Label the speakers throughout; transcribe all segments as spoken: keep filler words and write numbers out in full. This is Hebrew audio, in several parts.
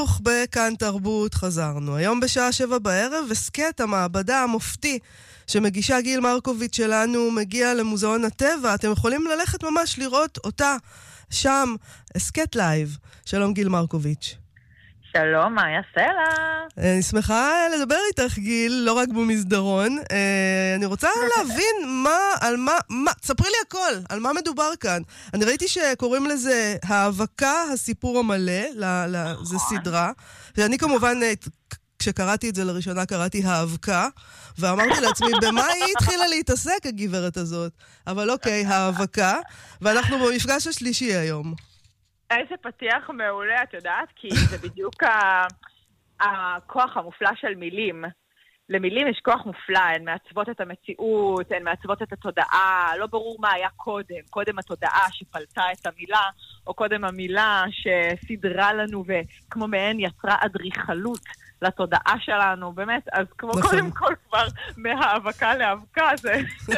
Speaker 1: בכאן תרבות חזרנו. היום בשעה שבע בערב, וסקט המעבדה המופתי שמגישה גיל מרקוביץ' שלנו מגיע למוזיאון הטבע. אתם יכולים ללכת ממש לראות אותה שם, סקט לייב. שלום גיל מרקוביץ'.
Speaker 2: שלום, מה יעשה לה?
Speaker 1: אני שמחה לדבר איתך גיל, לא רק במסדרון. אני רוצה להבין מה, על מה, מה, תספרי לי הכל, על מה מדובר כאן. אני ראיתי שקוראים לזה האבקה, הסיפור המלא, זה סדרה. ואני כמובן, כשקראתי את זה לראשונה, קראתי האבקה, ואמרתי לעצמי, במה היא התחילה להתעסק, הגברת הזאת? אבל אוקיי, האבקה, ואנחנו במפגש השלישי היום.
Speaker 2: איזה פתיח מעולה, את יודעת? כי זה בדיוק ה... הכוח המופלא של מילים. למילים יש כוח מופלא, הן מעצבות את המציאות, הן מעצבות את התודעה, לא ברור מה היה קודם. קודם התודעה שפלטה את המילה, או קודם המילה שסדרה לנו וכמו מהן יצרה אדריכלות לתודעה שלנו, באמת, אז כמו נכון. קודם כל כבר מהאבקה לאבקה זה...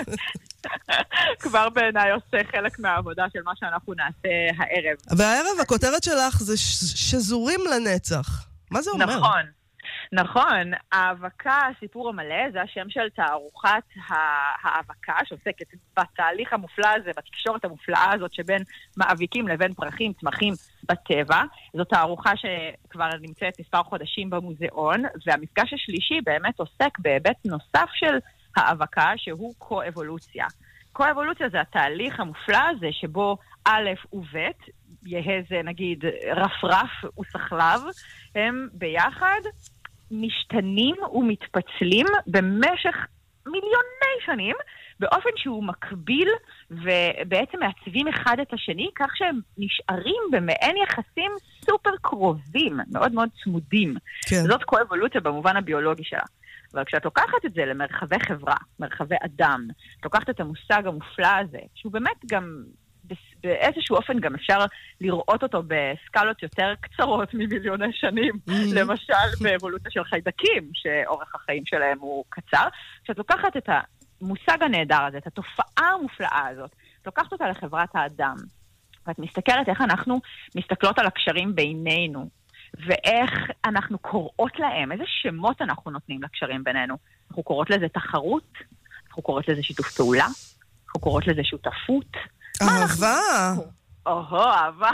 Speaker 2: כבר בעיניי עושה חלק מהעבודה של מה שאנחנו נעשה הערב.
Speaker 1: והערב הכותרת שלך זה שזורים לנצח. מה זה אומר?
Speaker 2: נכון, נכון. האבקה, הסיפור המלא, זה השם של תערוכת האבקה, שעוסקת בתהליך המופלא הזה, בתקשורת המופלאה הזאת שבין מאביקים לבין פרחים, צמחים בטבע. זו תערוכה שכבר נמצאת מספר חודשים במוזיאון, והמפגש השלישי באמת עוסק בהיבט נוסף של האבקה, שהוא קו-אבולוציה. קו-אבולוציה זה התהליך המופלא הזה שבו א' וב', יהיה זה נגיד רפרף וסחלב, הם ביחד משתנים ומתפצלים במשך מיליוני שנים, באופן שהוא מקביל ובעצם מעצבים אחד את השני, כך שהם נשארים במעין יחסים סופר קרובים, מאוד מאוד צמודים. כן. זאת קו-אבולוציה במובן הביולוגי שלה. אבל כשאת לוקחת את זה למרחבי חברה, מרחבי אדם, את לוקחת את המושג המופלא הזה, שהוא באמת גם, באיזשהו אופן גם אפשר לראות אותו בסקלות יותר קצרות ממיליוני שנים, למשל באבולוציה של חיידקים, שאורך החיים שלהם הוא קצר. כשאת לוקחת את המושג הנהדר הזה, את התופעה המופלאה הזאת, את לוקחת אותה לחברת האדם, ואת מסתכלת איך אנחנו מסתכלות על הקשרים בינינו, ואיך אנחנו קוראות להם, איזה שמות אנחנו נותנים לקשרים בינינו. אנחנו קוראות לזה תחרות, אנחנו קוראות לזה שיתוף פעולה, אנחנו קוראות לזה שותפות.
Speaker 1: אהבה.
Speaker 2: אוהו, אהבה.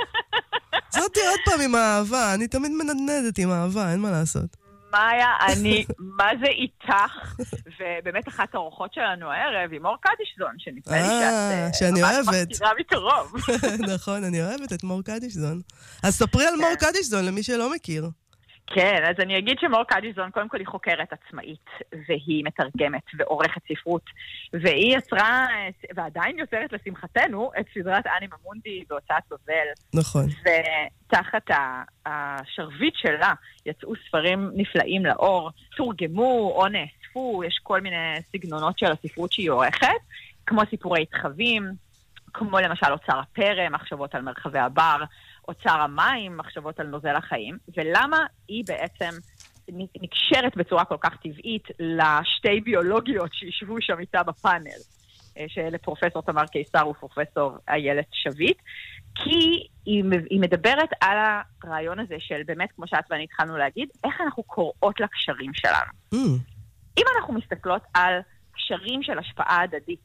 Speaker 1: זאת עוד פעם עם האהבה, אני תמיד מנדנדת עם האהבה, אין מה לעשות.
Speaker 2: מאיה, אני, מה זה איתך? ובאמת אחת האורחות שלנו הערב, היא מור קדישזון, שנפלא לי שאת ממש מכירה מקרוב.
Speaker 1: נכון, אני אוהבת את מור קדישזון. אז ספרי על מור קדישזון, למי שלא מכיר.
Speaker 2: כן, אז אני אגיד שמור קדישזון, קודם כל היא חוקרת עצמאית, והיא מתרגמת ועורכת ספרות, והיא יצרה, ועדיין יוצרת לשמחתנו, את סדרת אנימה מונדי בהוצאת בבל.
Speaker 1: נכון.
Speaker 2: ותחת השרביט שלה יצאו ספרים נפלאים לאור, תורגמו או נאספו, יש כל מיני סגנונות של הספרות שהיא עורכת, כמו סיפורי התחווים, כמו למשל אוצר הפרא, מחשבות על מרחבי הבר, אוצר המים, מחשבות על נוזל החיים, ולמה היא בעצם נקשרת בצורה כל כך טבעית לשתי ביולוגיות שישבו שם איתה בפאנל, שאלה פרופסור תמר קיסר ופרופסור איילת שביט, כי היא, היא מדברת על הרעיון הזה של באמת, כמו שאת ואני התחלנו להגיד, איך אנחנו קוראות לקשרים שלנו. Mm. אם אנחנו מסתכלות על קשרים של השפעה הדדית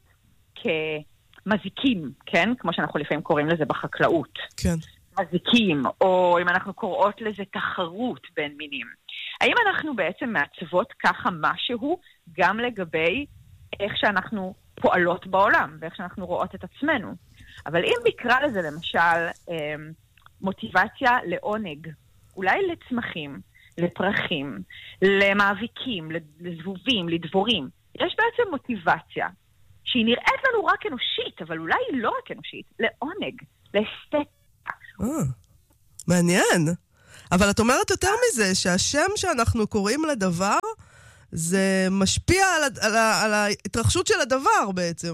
Speaker 2: כמזיקים, כן? כמו שאנחנו לפעמים קוראים לזה בחקלאות.
Speaker 1: כן.
Speaker 2: מזיקים, או אם אנחנו קוראות לזה תחרות בין מינים. האם אנחנו בעצם מעצבות ככה משהו גם לגבי איך שאנחנו פועלות בעולם, ואיך שאנחנו רואות את עצמנו? אבל אם נקרא לזה למשל מוטיבציה לעונג, אולי לצמחים, לפרחים, למאביקים, לזבובים, לדבורים, יש בעצם מוטיבציה שהיא נראית לנו רק אנושית, אבל אולי היא לא רק אנושית, לעונג, לאסתטיקה.
Speaker 1: אה, מעניין. אבל את אומרת יותר מזה, שהשם שאנחנו קוראים לדבר, זה משפיע על, על, על ההתרחשות של הדבר בעצם.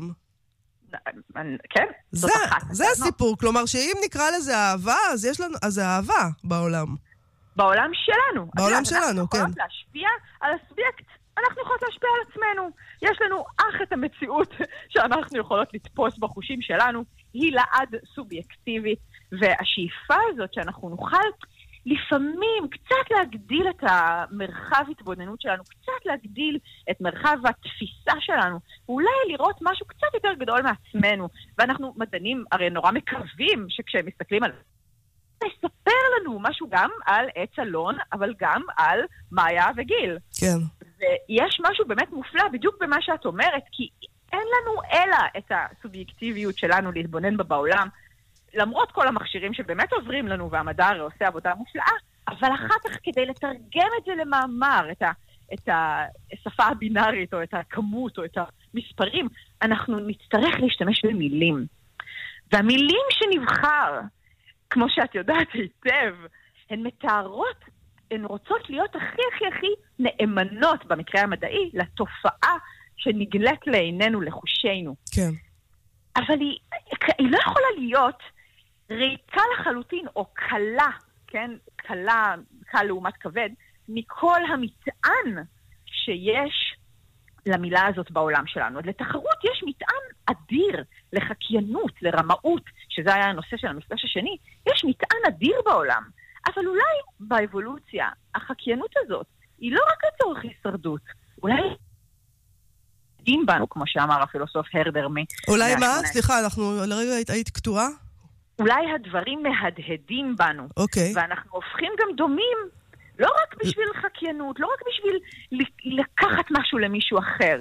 Speaker 2: כן,
Speaker 1: זה, זה הסיפור. כלומר, שאם נקרא לזה אהבה, אז יש לנו, אז זה אהבה בעולם.
Speaker 2: בעולם שלנו.
Speaker 1: בעולם שלנו,
Speaker 2: אנחנו
Speaker 1: כן.
Speaker 2: אנחנו יכולות להשפיע על הסובייקט. אנחנו יכולות להשפיע על עצמנו. יש לנו אך את המציאות שאנחנו יכולות לתפוס בחושים שלנו. היא לעד סובייקטיבית. והשאיפה הזאת שאנחנו נוכל לפעמים קצת להגדיל את המרחב התבוננות שלנו, קצת להגדיל את מרחב התפיסה שלנו, ואולי לראות משהו קצת יותר גדול מעצמנו. ואנחנו מדענים הרי נורא מקווים שכשהם מסתכלים על... לספר לנו משהו גם על עץ אלון, אבל גם על מאיה וגיל.
Speaker 1: כן.
Speaker 2: ויש משהו באמת מופלא בדיוק במה שאת אומרת, כי אין לנו אלא את הסובייקטיביות שלנו להתבונן בה בעולם, למרות כל המכשירים שבאמת עוזרים לנו, והמדע הרי עושה עבודה מופלאה, אבל אחר כך כדי לתרגם את זה למאמר, את, ה, את השפה הבינארית, או את הכמות, או את המספרים, אנחנו נצטרך להשתמש במילים. והמילים שנבחר, כמו שאת יודעת היטב, הן מתארות, הן רוצות להיות הכי הכי הכי נאמנות, במקרה המדעי, לתופעה שנגלית לעינינו, לחושינו.
Speaker 1: כן.
Speaker 2: אבל היא, היא לא יכולה להיות ריקה לחלוטין, או קלה, כן? קלה, קל לעומת כבד, מכל המטען שיש למילה הזאת בעולם שלנו. אז לתחרות יש מטען אדיר, לחקיינות, לרמאות, שזה היה הנושא של המפגש השני, יש מטען אדיר בעולם. אבל אולי באבולוציה, החקיינות הזאת, היא לא רק לצורך הישרדות, אולי דין בנו, כמו שאמר הפילוסוף הרדרמי.
Speaker 1: אולי מה? סליחה, אנחנו לרגע היית קטועה?
Speaker 2: אולי הדברים מהדהדים בנו.
Speaker 1: אוקיי.
Speaker 2: ואנחנו הופכים גם דומים, לא רק בשביל חקיינות, לא רק בשביל לקחת משהו למישהו אחר.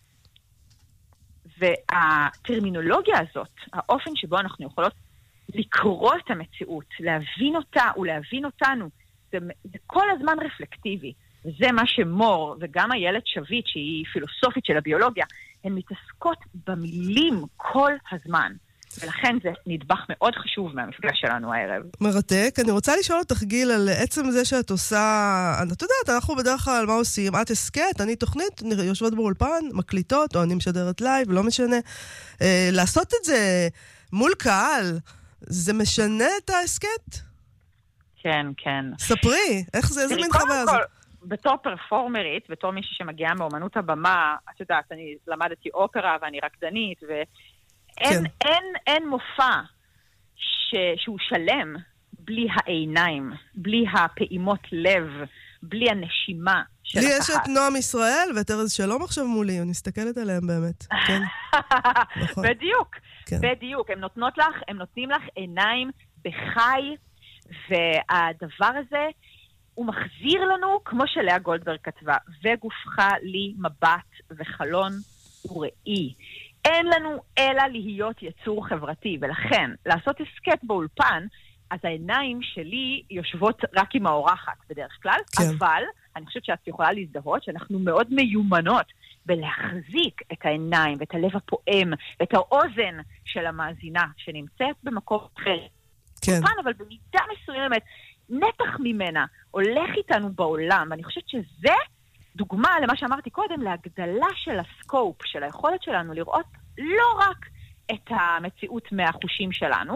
Speaker 2: והטרמינולוגיה הזאת, האופן שבו אנחנו יכולות לקרוא את המציאות, להבין אותה ולהבין אותנו, זה, זה כל הזמן רפלקטיבי. זה מה שמור וגם איילת שביט, שהיא פילוסופית של הביולוגיה, הן מתעסקות במילים כל הזמן. ולכן זה נדבך מאוד חשוב מהמפגש שלנו הערב.
Speaker 1: מרתק. אני רוצה לשאול אותך, גיל, על עצם זה שאת עושה... את יודעת, אנחנו בדרך כלל מה עושים? את הסקט, אני תוכנית, יושבות באולפן, מקליטות, או אני משדרת לייב, לא משנה. אה, לעשות את זה מול קהל, זה משנה את הסקט?
Speaker 2: כן, כן.
Speaker 1: ספרי, איך זה, איזה מין חוויה הזאת?
Speaker 2: בתור פרפורמרית, בתור מישהי שמגיעה מאומנות הבמה, את יודעת, אני למדתי אופרה ואני רקדנית, ואין כן. אין, אין מופע ש, שהוא שלם בלי העיניים, בלי הפעימות לב, בלי הנשימה של
Speaker 1: לי
Speaker 2: הקהל.
Speaker 1: יש את נועם ישראל ואת ארז שלום עכשיו מולי, אני מסתכלת עליהם באמת. כן.
Speaker 2: נכון. בדיוק, כן. בדיוק. הם נותנות לך, הם נותנים לך עיניים בחי, והדבר הזה הוא מחזיר לנו, כמו שלאה גולדברג כתבה, וגופך לי מבט וחלון וראי. אין לנו אלא להיות יצור חברתי, ולכן לעשות הסקט באולפן, אז העיניים שלי יושבות רק עם האורחת בדרך כלל, כן. אבל אני חושבת שאת יכולה להזדהות שאנחנו מאוד מיומנות בלהחזיק את העיניים ואת הלב הפועם, ואת האוזן של המאזינה שנמצאת במקום אחר. כן. אולפן, אבל במידה מסוימת, נתח ממנה הולך איתנו בעולם, ואני חושבת שזה דוגמה למה שאמרתי קודם, להגדלה של הסקופ, של היכולת שלנו לראות לא רק את המציאות מהחושים שלנו,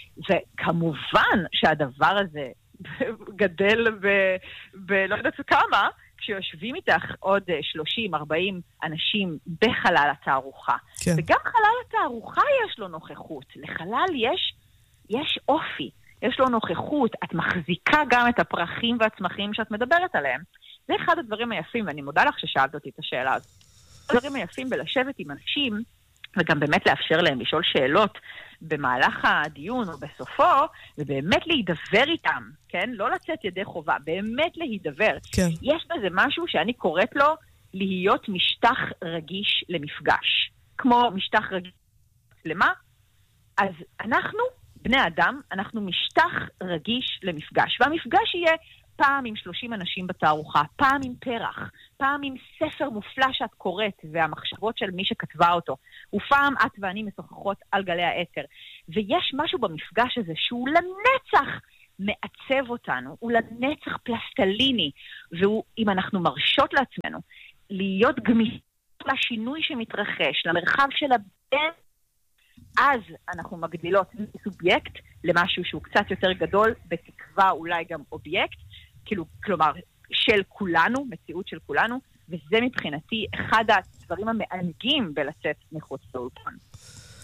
Speaker 2: וכמובן שהדבר הזה גדל ב... ב לא יודעת כמה, כשיושבים איתך עוד שלושים ארבעים אנשים בחלל התערוכה. כן. וגם חלל התערוכה יש לו נוכחות. לחלל יש, יש אופי, יש לו נוכחות. את מחזיקה גם את הפרחים והצמחים שאת מדברת עליהם. זה אחד הדברים היפים, ואני מודה לך ששאלת אותי את השאלה הזאת. הדברים היפים בלשבת עם אנשים, וגם באמת לאפשר להם לשאול שאלות במהלך הדיון או בסופו, ובאמת להידבר איתם, כן? לא לצאת ידי חובה, באמת להידבר. כן. יש בזה משהו שאני קוראת לו להיות משטח רגיש למפגש. כמו משטח רגיש למה? אז אנחנו, בני אדם, אנחנו משטח רגיש למפגש, והמפגש יהיה פעם עם שלושים אנשים בתערוכה, פעם עם פרח, פעם עם ספר מופלא שאת קוראת והמחשבות של מי שכתבה אותו, ופעם את ואני משוחחות על גלי האתר. ויש משהו במפגש הזה שהוא לנצח מעצב אותנו, הוא לנצח פלסטליני, והוא, אם אנחנו מרשות לעצמנו, להיות גמישות לשינוי שמתרחש, למרחב של הבן, אז אנחנו מגדילות מסובייקט למשהו שהוא קצת יותר גדול, בתקווה אולי גם אובייקט, כאילו, כלומר, של כולנו, מציאות של כולנו, וזה מבחינתי אחד הדברים המענגים בלצאת מחוץ לאולפן.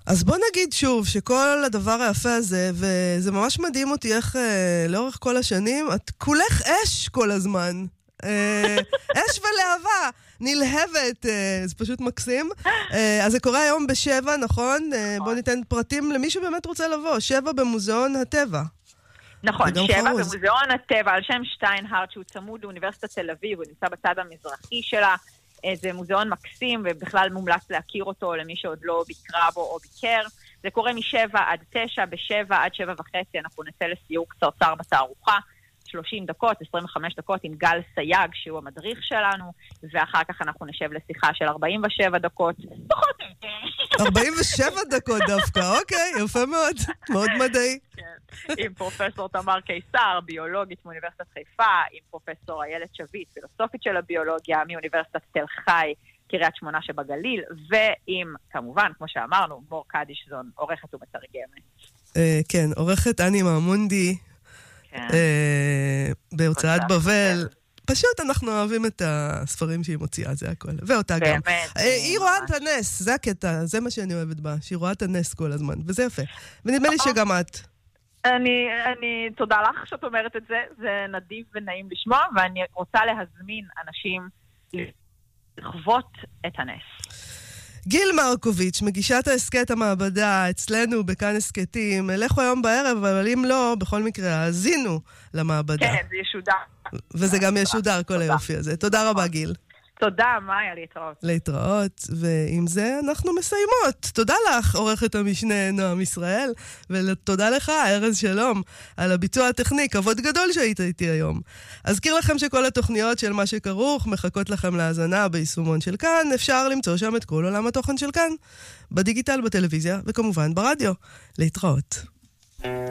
Speaker 1: אז בוא נגיד שוב שכל הדבר היפה הזה, וזה ממש מדהים אותי איך אה, לאורך כל השנים, את כולך אש כל הזמן. אה, אש ולהבה, נלהבת, אה, זה פשוט מקסים. אה, אז זה קורה היום בשבע, נכון? אה, בוא ניתן פרטים למי שבאמת רוצה לבוא. שבע במוזיאון הטבע.
Speaker 2: נכון, שבע במוזיאון הטבע, על שם שטיינהרט, שהוא צמוד לאוניברסיטת תל אביב, הוא נמצא בצד המזרחי שלה. זה מוזיאון מקסים, ובכלל מומלץ להכיר אותו למי שעוד לא ביקרה בו או ביקר. זה קורה משבע עד תשע, בשבע עד שבע וחצי אנחנו נצא לסיור קצרצר בתערוכה, שלושים דקות, עשרים וחמש דקות עם גל סייג, שהוא המדריך שלנו, ואחר כך אנחנו נשב לשיחה של ארבעים ושבע דקות, פחות או יותר.
Speaker 1: ארבעים ושבע דקות דווקא, אוקיי, יפה מאוד, מאוד מדעי.
Speaker 2: כן, עם פרופסור תמר קיסר, ביולוגית מאוניברסיטת חיפה, עם פרופסור איילת שביט, פילוסופית של הביולוגיה, מאוניברסיטת תל חי, קריית שמונה שבגליל, ועם, כמובן, כמו שאמרנו, מור קדישזון, עורכת ומתרגמת.
Speaker 1: כן, עורכת אני מעמונדי, בהוצאת בבל. פשוט אנחנו אוהבים את הספרים שהיא מוציאה, זה הכל. ואותה גם. היא רואה את הנס, זה הקטע, זה מה שאני אוהבת בה, שהיא רואה את הנס כל הזמן, וזה יפה. ונדמה לי שגם את.
Speaker 2: אני, אני, תודה לך שאת אומרת את זה, זה נדיב ונעים לשמוע, ואני רוצה להזמין אנשים לחוות את הנס.
Speaker 1: גיל מרקוביץ', מגישת העסקת המעבדה אצלנו בכאן עסקתים, אלכו היום בערב, אבל אם לא, בכל מקרה, האזינו למעבדה.
Speaker 2: כן, זה ישודר.
Speaker 1: וזה גם ישודר כל היופי הזה. תודה רבה, גיל.
Speaker 2: תודה, מאיה, להתראות.
Speaker 1: להתראות, ועם זה אנחנו מסיימות. תודה לך, עורכת המשנה נועם ישראל, ותודה לך, ארז שלום, על הביצוע הטכני, כבוד גדול שהיית איתי היום. אזכיר לכם שכל התוכניות של מה שכרוך מחכות לכם להאזנה ביישומון של כאן, אפשר למצוא שם את כל עולם התוכן של כאן, בדיגיטל, בטלוויזיה, וכמובן ברדיו. להתראות.